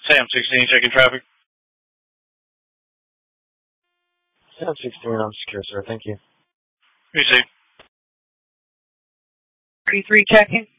Sam 16, checking traffic. Sam 16, I'm secure, sir. Thank you. You see. 33 checking.